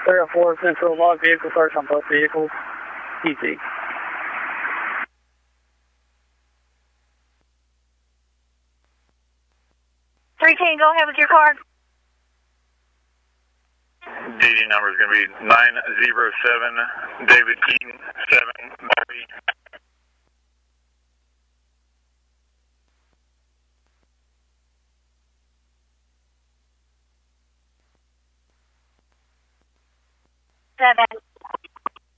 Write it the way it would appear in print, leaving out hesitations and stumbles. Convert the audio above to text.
304, Central log vehicle search on both vehicles. Easy. 310, go ahead with your card. DD number is going to be 907, David King, 7, Bobby. Seven.